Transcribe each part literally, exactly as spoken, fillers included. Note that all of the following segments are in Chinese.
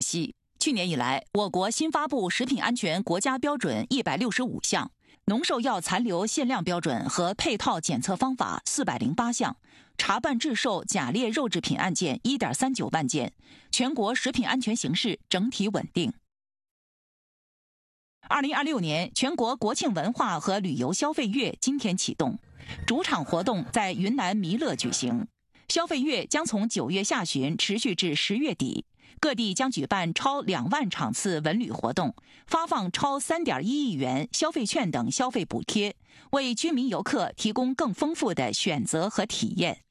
息，去年以来，我国新发布食品安全国家标准一百六十五项，农兽药残留限量标准和配套检测方法四百零八项，查办制售假劣肉制品案件一点三九万件，全国食品安全形势整体稳定。二零二六年全国国庆文化和旅游消费月今天启动，主场活动在云南弥勒举行。消费月将从九月下旬持续至十月底，各地将举办超两万场次文旅活动，发放超三点一亿元消费券等消费补贴，为居民游客提供更丰富的选择和体验。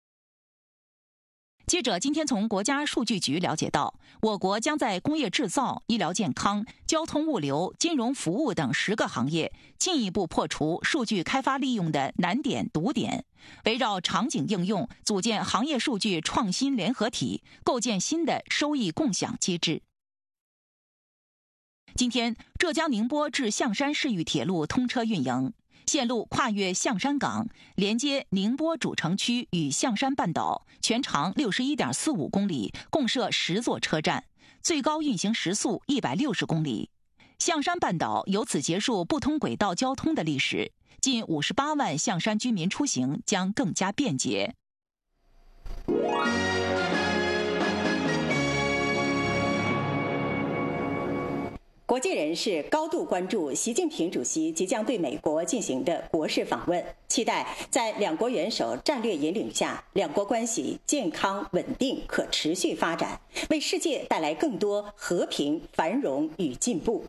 记者今天从国家数据局了解到，我国将在工业制造、医疗健康、交通物流、金融服务等十个行业进一步破除数据开发利用的难点堵点，围绕场景应用，组建行业数据创新联合体，构建新的收益共享机制。今天，浙江宁波至象山市域铁路通车运营。线路跨越象山港，连接宁波主城区与象山半岛，全长 六十一点四五公里，共设十座车站，最高运行时速一百六十公里。象山半岛由此结束不通轨道交通的历史，近五十八万象山居民出行将更加便捷。 国际人士高度关注习近平主席即将对美国进行的国事访问，期待在两国元首战略引领下，两国关系健康、稳定、可持续发展，为世界带来更多和平、繁荣与进步。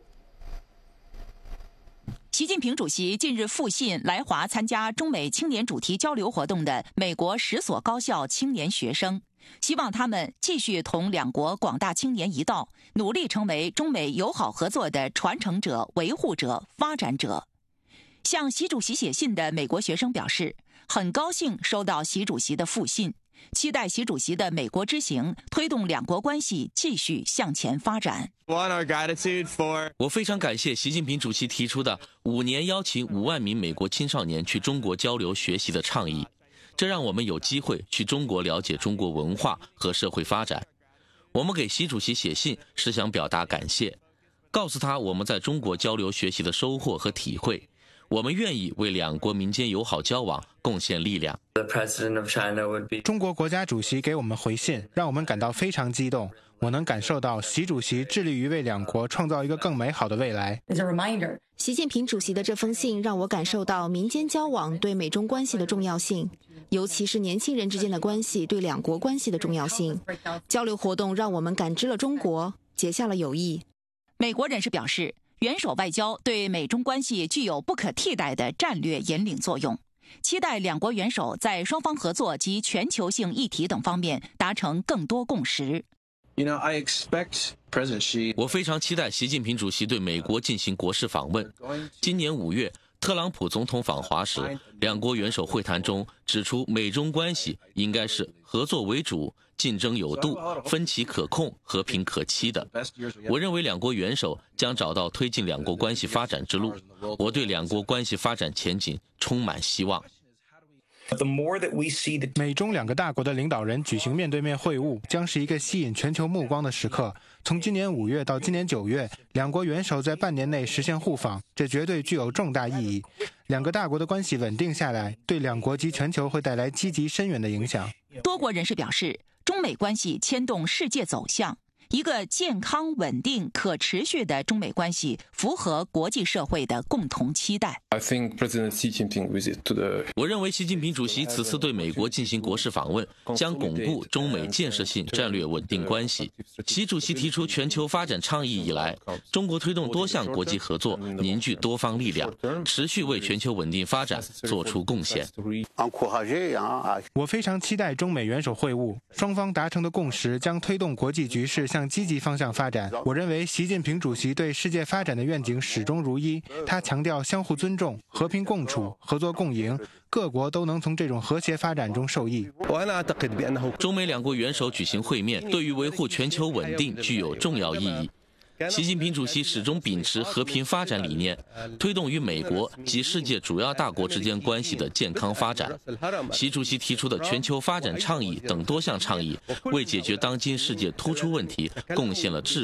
习近平主席近日复信来华参加中美青年主题交流活动的美国十所高校青年学生，希望他们继续同两国广大青年一道，努力成为中美友好合作的传承者、维护者、发展者。向习主席写信的美国学生表示，很高兴收到习主席的复信，期待习主席的美国之行推动两国关系继续向前发展。 我非常感谢习近平主席提出的五年邀请五万名美国青少年去中国交流学习的倡议，这让我们有机会去中国了解中国文化和社会发展。我们给习主席写信是想表达感谢，告诉他我们在中国交流学习的收获和体会，我们愿意为两国民间友好交往贡献力量。 中国国家主席给我们回信，让我们感到非常激动。我能感受到习主席致力于为两国创造一个更美好的未来。 习近平主席的这封信让我感受到民间交往对美中关系的重要性，尤其是年轻人之间的关系对两国关系的重要性。交流活动让我们感知了中国，结下了友谊。 美国人士表示，元首外交对美中关系具有不可替代的战略引领作用，期待两国元首在双方合作及全球性议题等方面达成更多共识。 我非常期待习近平主席对美国进行国事访问。今年五月，特朗普总统访华时，两国元首会谈中指出，美中关系应该是合作为主、竞争有度、分歧可控、和平可期的。我认为两国元首将找到推进两国关系发展之路。我对两国关系发展前景充满希望。 美中两个大国的领导人举行面对面会晤，将是一个吸引全球目光的时刻。从今年五月到今年九月，两国元首在半年内实现互访，这绝对具有重大意义。两个大国的关系稳定下来，对两国及全球会带来积极深远的影响。 多国人士表示，中美关系牵动世界走向。一个健康、稳定、可持续的中美关系符合国际社会的共同期待。 我认为习近平主席此次对美国进行国事访问，将巩固中美建设性战略稳定关系。习主席提出全球发展倡议以来，中国推动多项国际合作，凝聚多方力量，持续为全球稳定发展做出贡献。 我非常期待中美元首会晤，双方达成的共识将推动国际局势向积极方向发展。我认为习近平主席对世界发展的愿景始终如一，他强调相互尊重、和平共处、合作共赢，各国都能从这种和谐发展中受益。 中美两国元首举行会面，对于维护全球稳定具有重要意义。习近平主席始终秉持和平发展理念，推动与美国及世界主要大国之间关系的健康发展。习主席提出的全球发展倡议等多项倡议，为解决当今世界突出问题贡献了智